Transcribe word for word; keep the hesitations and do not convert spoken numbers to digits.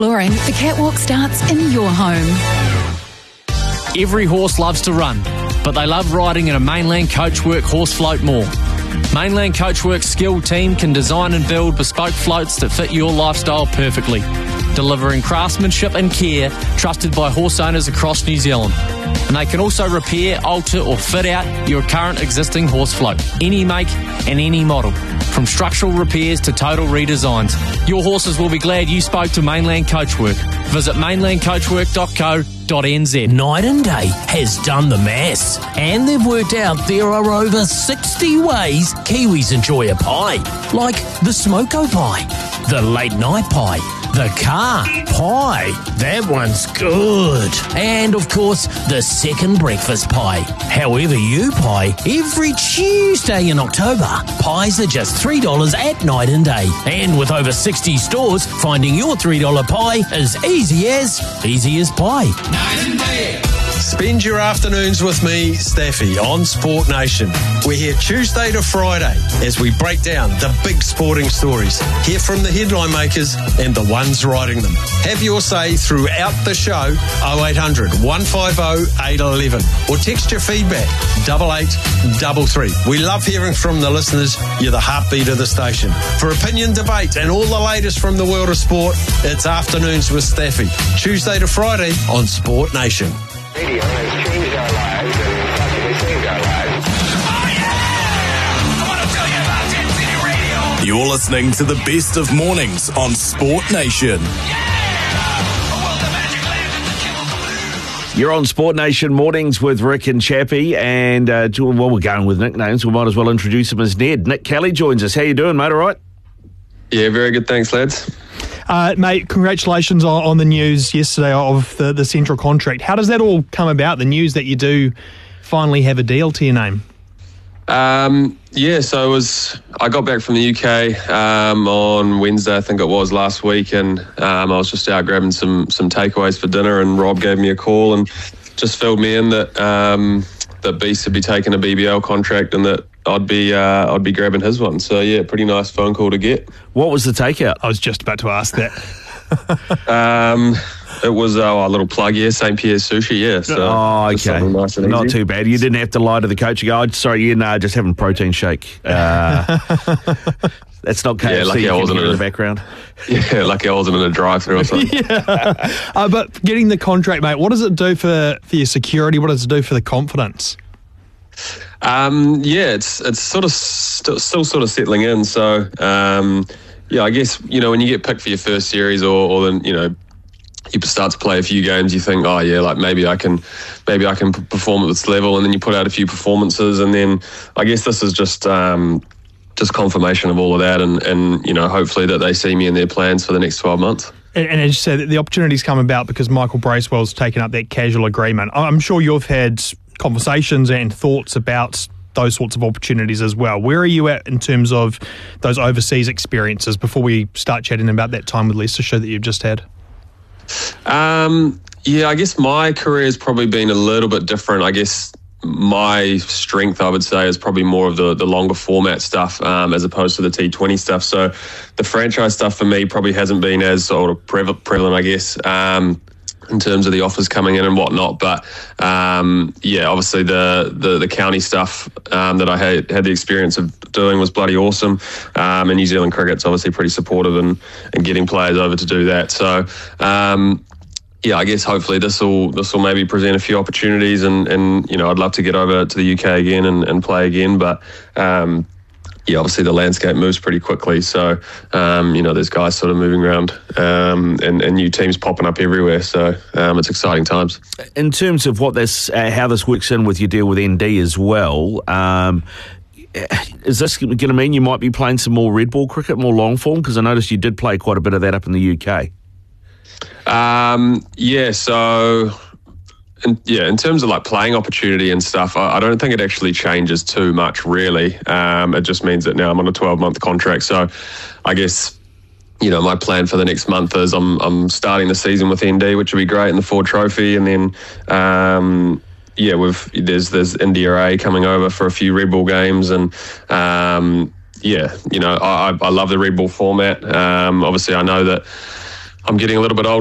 Lauren, the catwalk starts in your home. Every horse loves to run, but they love riding in a Mainland Coachwork horse float more. Mainland Coachwork's skilled team can design and build bespoke floats that fit your lifestyle perfectly, delivering craftsmanship and care trusted by horse owners across New Zealand. And they can also repair, alter or fit out your current existing horse float, any make and any model, from structural repairs to total redesigns. Your horses will be glad you spoke to Mainland Coachwork. Visit mainland coachwork dot co dot n z. Night and Day has done the maths, and they've worked out there are over sixty ways Kiwis enjoy a pie, like the smoko pie, the late night pie, the car pie, that one's good, and of course the second breakfast pie. However you pie, every Tuesday in October, pies are just three dollars at Night and Day, and with over sixty stores, finding your three dollar pie is easy as easy as pie. Night and Day. Spend your afternoons with me, Staffy, on Sport Nation. We're here Tuesday to Friday as we break down the big sporting stories, hear from the headline makers and the ones writing them. Have your say throughout the show, oh eight hundred, one five oh, eight one one, or text your feedback, double eight double three. We love hearing from the listeners. You're the heartbeat of the station. For opinion, debate and all the latest from the world of sport, it's Afternoons with Staffy, Tuesday to Friday on Sport Nation. Radio has changed our lives and possibly saved our lives. Oh yeah! I want to tell you about Tent City Radio. You're listening to the best of mornings on Sport Nation. You're on Sport Nation Mornings with Rick and Chappie, and uh, well, we're going with nicknames. We might as well introduce him as Ned. Nick Kelly joins us. How you doing, mate? All right? Yeah, very good. Thanks, lads. Uh, mate, congratulations on, on the news yesterday of the, the central contract. How does that all come about, the news that you do finally have a deal to your name? Um, yeah, so it was, I got back from the U K um, on Wednesday, I think it was, last week, and um, I was just out grabbing some some takeaways for dinner, and Rob gave me a call and just filled me in that um, that Beast would be taking a B B L contract and that I'd be uh, I'd be grabbing his one. So yeah, pretty nice phone call to get. What was the takeout? I was just about to ask that. um, it was uh, a little plug, yeah, Saint Pierre's Sushi, yeah. So oh, okay, nice and not easy. too bad. You didn't have to lie to the coach. You go, oh, sorry, you know, just having a protein shake. Uh, that's not K F C. Yeah, lucky you I can wasn't hear in in the a, background. Yeah, lucky I wasn't in a drive-through or something. yeah. uh, but getting the contract, mate, what does it do for, for your security? What does it do for the confidence? Um, yeah, it's it's sort of st- still sort of settling in. So, um, yeah, I guess, you know, when you get picked for your first series or, or then, you know, you start to play a few games, you think, oh, yeah, like maybe I can maybe I can perform at this level. And then you put out a few performances. And then I guess this is just um, just confirmation of all of that. And, and, you know, hopefully that they see me in their plans for the next twelve months. And, and as you said, the opportunities come about because Michael Bracewell's taken up that casual agreement. I'm sure you've had conversations and thoughts about those sorts of opportunities as well. Where are you at in terms of those overseas experiences before we start chatting about that time with Leicestershire that you've just had? Um, yeah, I guess my career has probably been a little bit different. I guess my strength, I would say, is probably more of the, the longer format stuff um, as opposed to the T twenty stuff. So the franchise stuff for me probably hasn't been as sort of prevalent, I guess, um, in terms of the offers coming in and whatnot. But um, yeah, obviously the, the, the county stuff um, that I had, had the experience of doing was bloody awesome. Um, and New Zealand cricket's obviously pretty supportive in, in getting players over to do that. So um, yeah, I guess hopefully this will this will maybe present a few opportunities, and, and you know, I'd love to get over to the U K again and, and play again. But um, yeah, obviously the landscape moves pretty quickly. So, um, you know, there's guys sort of moving around um, and, and new teams popping up everywhere. So um, it's exciting times. In terms of what this, uh, how this works in with your deal with N D as well, um, is this going to mean you might be playing some more red ball cricket, more long form? Because I noticed you did play quite a bit of that up in the U K. Um, yeah, so... And yeah, in terms of like playing opportunity and stuff, I, I don't think it actually changes too much, really. Um, it just means that now I'm on a twelve-month contract. So I guess, you know, my plan for the next month is I'm I'm starting the season with N D, which would be great in the Ford Trophy. And then, um, yeah, we've there's, there's India A coming over for a few Red Bull games. And, um, yeah, you know, I, I love the Red Bull format. Um, obviously, I know that I'm getting a little bit older